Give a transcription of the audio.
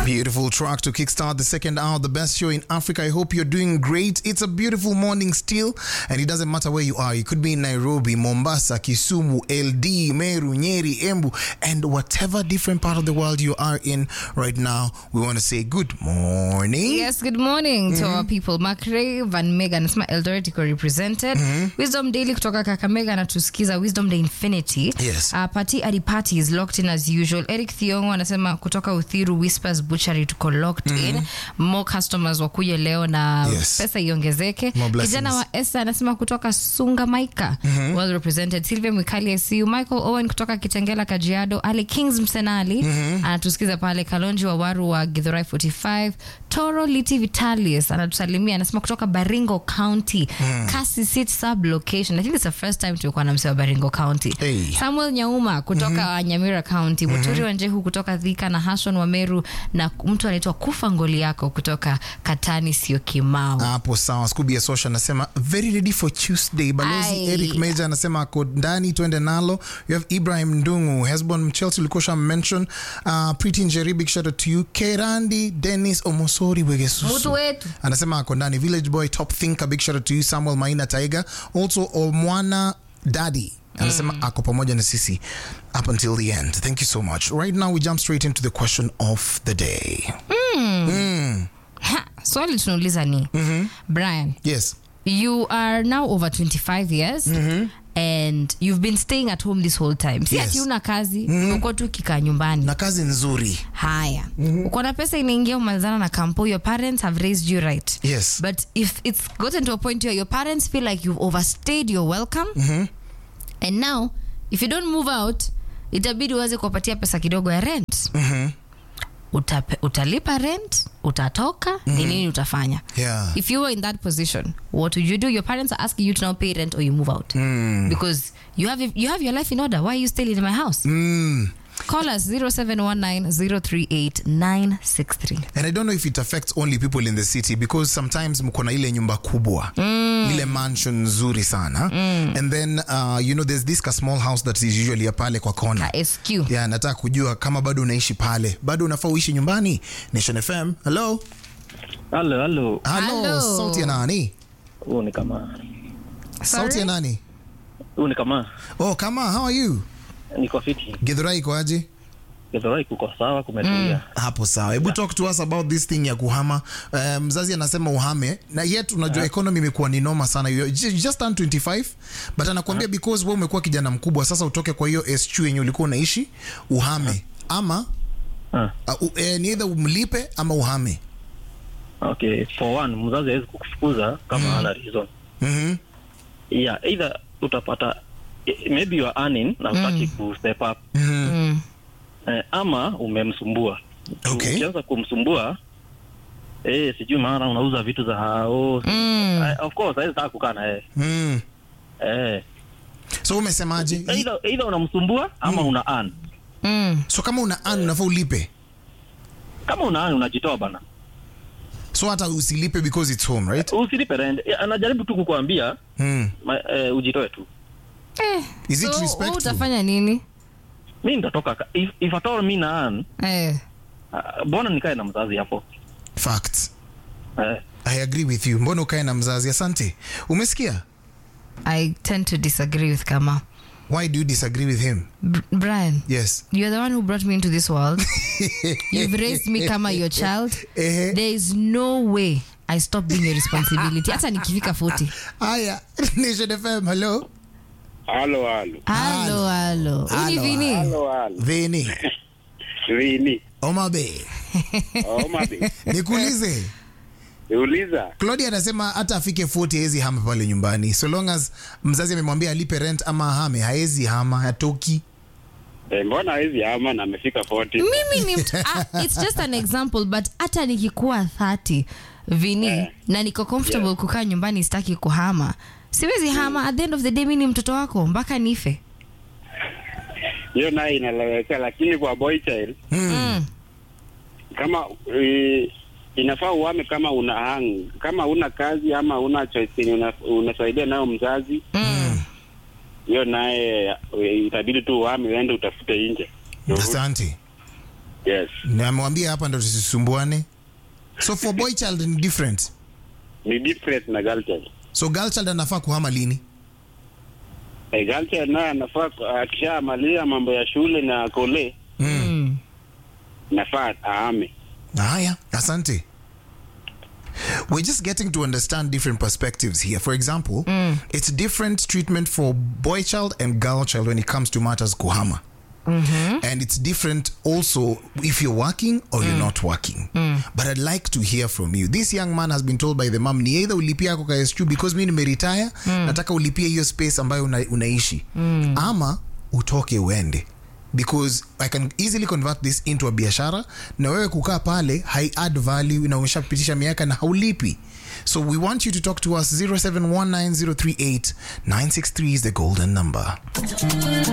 Beautiful track to kickstart the second hour of the best show in Africa. I hope you're doing great. It's a beautiful morning still, and it doesn't matter where you are. You could be in Nairobi, Mombasa, Kisumu, LD, Meru, Nyeri, Embu, and whatever different part of the world you are in right now. We want to say good morning. Yes, good morning to our people. Makre Van Megan, Sma Eldoret iko represented. Wisdom Daily kutoka Kakamega na tusikiza Wisdom Day Infinity. Yes. Party Adipati is locked in as usual. Eric Thiongo anasema kutoka Uthiru Whispers Butchery tuko locked in. More customers wakuje leo na pesa iongezeke. Kijana wa Esther anasema kutoka Sunga Maika. Well represented. Sylvia Mwikali SU. Michael Owen kutoka Kitengela Kajiado. Ali Kings Msenali. Anatusikiza pale Kalonji wa Waru wa Githurai 45. Toro Liti Vitalis anatusalimia anasema kutoka Baringo County. Kasi City sub location. I think it's the first time tulikuwa na msewa Baringo County. Samuel Nyauma kutoka Nyamira County. Muturi Wanjehu kutoka Thika na Hashon wa Meru na mtu anaitwa Kufa Ngoli yako kutoka Katani sio Kimau. Hapo sawa. Scooby ya Social anasema very ready for Tuesday. Balozi Eric Major anasema ako ndani tuende nalo. You have Ibrahim Ndungu, Hesbon Chelsea Likosha mention. Pretty Njeri, big shout out to you. Kerandi Dennis Omosori Wegesusu. Mtu wetu. Anasema ako ndani. Village Boy Top Thinker, big shout out to you. Samuel Maina Tiger. Also Omwana Daddy. Anasema ako pamoja na sisi up until the end. Thank you so much. Right now we jump straight into the question of the day. Swali tunauliza ni Brian. Yes. You are now over 25 years and you've been staying at home this whole time. Si ati una kazi, uko tu kika nyumbani. Na kazi nzuri. Haya. Uko na pesa inaingia umalizana na kampo. Your parents have raised you right. Yes. But if it's gotten to a point where your parents feel like you've overstayed your welcome, and now if you don't move out, itabidi uanze kuwapatia pesa kidogo ya rent. Utalipa rent, utatoka, nini utafanya? Yeah. If you were in that position, what would you do? Your parents are asking you to now pay rent or you move out. Because you have your life in order. Why are you still in my house? Call us 0719-038-963. And I don't know if it affects only people in the city, because sometimes mko na ile nyumba kubwa, ile mansion nzuri sana, and then you know there's this small house that is usually a pale kwa kona. SQ. Yeah, nataka kujua kama bado unaishi pale, bado unafaa uishi nyumbani. Nation FM. Hello. Hello. Sauti ya nani? Ni kama. Sauti ya nani? Ni kama. Oh, kama, how are you? Niko fiti. Githurai iko aje? Githurai kuko sawa, kumetulia. Hapo sawa. Hebu talk to us about this thing ya kuhama. Mzazi anasema uhame, na yet unajua economy imekuwa ni noma sana. You just turned 25, but anakuambia because wewe umekuwa kijana mkubwa sasa utoke kwa hiyo SQ yenye ulikuwa unaishi, uhame. Ama ni either umlipe ama uhame. Okay, for one, mzazi hawezi kukufukuza kama hana reason. Yeah, either utapata maybe you are earning na utaki ku step up. Ama umemsumbua. Okay. Ukianza kumsumbua, sijui maana unauza vitu za hao. Of course, haiwezi taka kukaa na yeye. So umesemaje? Either unamsumbua ama una earn. So kama una earn unafaa ulipe. Kama una earn unajitoa bana. So hata usilipe because it's home, right? Usilipe rent. Anajaribu tu kukuambia ujitoe tu. Is it respectful? Utafanya nini? Mimi nitatoka. If at all mimi na earn. Mbona nikae na mzazi hapo? Facts. I agree with you. Mbona ukae na mzazi? Asante. Umesikia? I tend to disagree with Kama. Why do you disagree with him? Brian. Yes. You're the one who brought me into this world. You've raised me kama your child. There is no way I stop being your responsibility. Hata nikifika 40. Aya, Nation FM, hello. Hello. Uni Vini? Vini. Vini. Omabe. Nikuulize. Uliza. Claudia anasema hata afike 40 haezi hama pale nyumbani. So long as mzazi amemwambia alipe rent ama hame, haezi hama, hatoki. Mbona haezi hama na amefika 40? Mimi ni it's just an example, but hata nikikuwa 30 Vini na niko comfortable kukaa nyumbani sitaki kuhama. Siwezi hama. At the end of the day mimi ni mtoto wako mpaka nife. Hiyo nayo inaleweka, lakini kwa boy child kama inafaa uhame kama una hang, kama una kazi ama una choice unasaidia nayo mzazi. Hiyo naye itabidi tu uhame uende utafute nje. Asante. Yes. Na amewambia hapa ndo tusisumbuane. So for boy child ni different. Ni different na girl child. So girl child anafaa kuhama lini? Girl child naye anafaa akishamaliza mambo ya shule na kole. Nafaa ahame. Haya, asante. We're just getting to understand different perspectives here. For example, it's different treatment for boy child and girl child when it comes to matters kuhama. And it's different also if you're working or you're not working. But I'd like to hear from you. This young man has been told by the mom, ni either ulipia kwa KSQ because mimi nimeretire, nataka ulipia hiyo space ambayo unaishi. Ama utoke uende. Because I can easily convert this into a biashara, na wewe kukaa pale hai add value na umeshapitisha miaka na haulipi. So we want you to talk to us. 0719038963 is the golden number.